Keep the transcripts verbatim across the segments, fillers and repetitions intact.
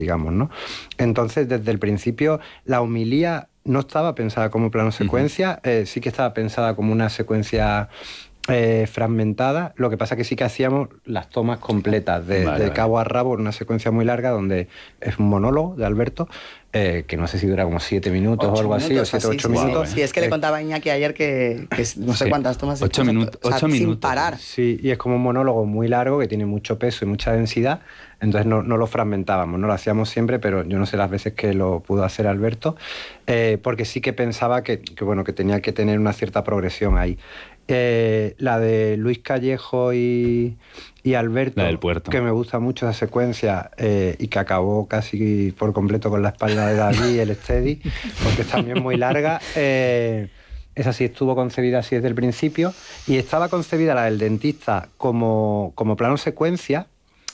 digamos, ¿no? Entonces, desde el principio, la homilía no estaba pensada como plano secuencia, uh-huh. eh, sí que estaba pensada como una secuencia eh, fragmentada. Lo que pasa que sí que hacíamos las tomas completas, de, vale, de vale. cabo a rabo, una secuencia muy larga donde es un monólogo de Alberto, eh, que no sé si dura como siete minutos o algo así, o siete, ocho sí, minutos. Sí, sí, es que eh, le contaba a Iñaki ayer que, que no sé sí. cuántas tomas. Ocho, minutos, o sea, ocho sin minutos. parar. Sí, y es como un monólogo muy largo que tiene mucho peso y mucha densidad, entonces no, no lo fragmentábamos, no lo hacíamos siempre, pero yo no sé las veces que lo pudo hacer Alberto, eh, porque sí que pensaba que, que, bueno, que tenía que tener una cierta progresión ahí. Eh, la de Luis Callejo y, y Alberto, la del puerto, que me gusta mucho esa secuencia eh, y que acabó casi por completo con la espalda de David y el steady, porque es también muy larga. Eh, esa sí estuvo concebida así desde el principio, y estaba concebida la del dentista como, como plano secuencia,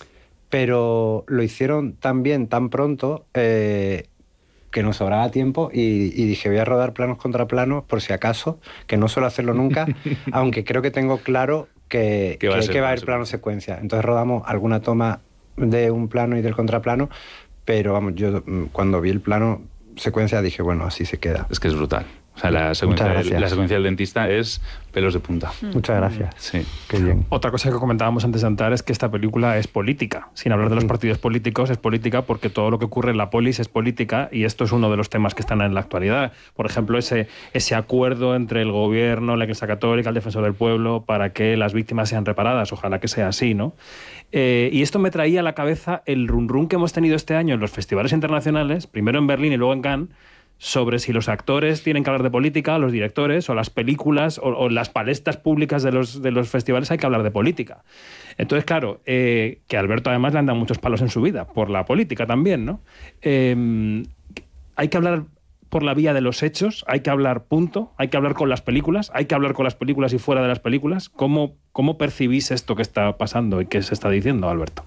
pero lo hicieron tan bien, tan pronto, eh, que nos sobraba tiempo y, y dije, voy a rodar planos contra planos por si acaso, que no suelo hacerlo nunca, aunque creo que tengo claro que, que, va, que, que va a haber plano secuencia. Entonces rodamos alguna toma de un plano y del contraplano, pero vamos, yo cuando vi el plano secuencia dije, bueno, así se queda. Es que es brutal. O sea, la secuencia, del, la secuencia del dentista es pelos de punta. Muchas gracias. Sí. Qué bien. Otra cosa que comentábamos antes de entrar es que esta película es política. Sin hablar de los partidos políticos, es política porque todo lo que ocurre en la polis es política, y esto es uno de los temas que están en la actualidad. Por ejemplo, ese, ese acuerdo entre el gobierno, la Iglesia Católica, el Defensor del Pueblo, para que las víctimas sean reparadas. Ojalá que sea así, ¿no? Eh, y esto me traía a la cabeza el run run que hemos tenido este año en los festivales internacionales, primero en Berlín y luego en Cannes, sobre si los actores tienen que hablar de política, los directores, o las películas, o, o las palestras públicas de los, de los festivales hay que hablar de política. Entonces, claro, eh, que a Alberto además le han dado muchos palos en su vida, por la política también, ¿no? Eh, hay que hablar por la vía de los hechos, hay que hablar punto, hay que hablar con las películas, hay que hablar con las películas y fuera de las películas. ¿Cómo, cómo percibís esto que está pasando y que se está diciendo, Alberto?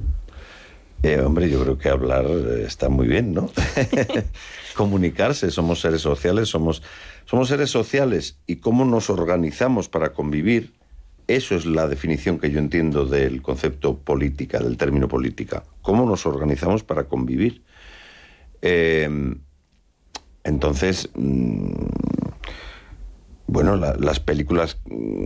Eh, hombre, yo creo que hablar está muy bien, ¿no? Comunicarse, somos seres sociales, somos, somos seres sociales, y cómo nos organizamos para convivir, eso es la definición que yo entiendo del concepto política, del término política. ¿Cómo nos organizamos para convivir? Eh, entonces, mmm, bueno, la, las películas, mmm,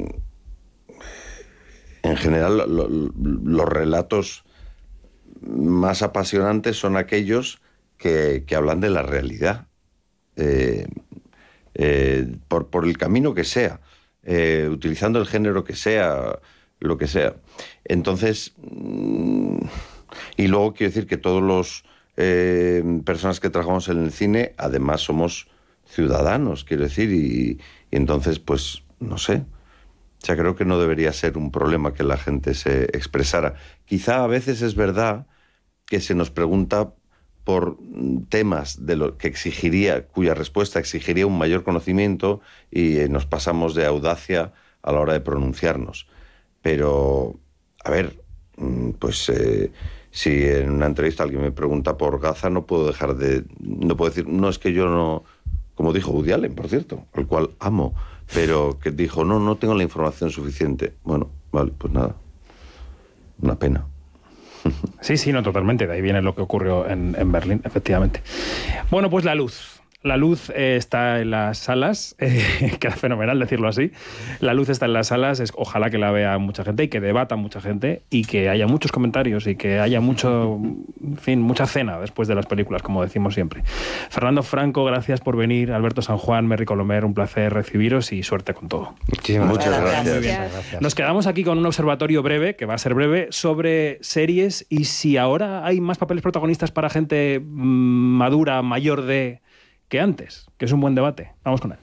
en general, lo, lo, los relatos más apasionantes son aquellos que, que hablan de la realidad, eh, eh, por, por el camino que sea, eh, utilizando el género que sea, lo que sea. Entonces, mmm, y luego quiero decir que todos los eh, personas que trabajamos en el cine, además somos ciudadanos, quiero decir, y, y entonces, pues, no sé. O sea, creo que no debería ser un problema que la gente se expresara. Quizá a veces es verdad que se nos pregunta por temas de lo que exigiría, cuya respuesta exigiría un mayor conocimiento, y nos pasamos de audacia a la hora de pronunciarnos. Pero, a ver, pues eh, si en una entrevista alguien me pregunta por Gaza, no puedo dejar de... No puedo decir, no, es que yo no... Como dijo Woody Allen, por cierto, al cual amo, pero que dijo, no, no tengo la información suficiente. Bueno, vale, pues nada. Una pena. Sí, sí, no, totalmente. De ahí viene lo que ocurrió en, en Berlín, efectivamente. Bueno, pues la luz. La luz eh, está en las salas, eh, queda fenomenal decirlo así. La luz está en las salas, es, ojalá que la vea mucha gente y que debata mucha gente y que haya muchos comentarios y que haya mucho, en fin, mucha cena después de las películas, como decimos siempre. Fernando Franco, gracias por venir. Alberto San Juan, Merry Colomer, un placer recibiros y suerte con todo. Muchísimas Muchas gracias. gracias. gracias. gracias. Nos quedamos aquí con un observatorio breve, que va a ser breve, sobre series y si ahora hay más papeles protagonistas para gente mmm, madura, mayor de... que antes, que es un buen debate. Vamos con él.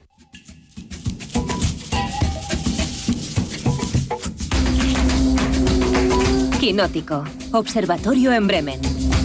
Quinótico, observatorio en Bremen.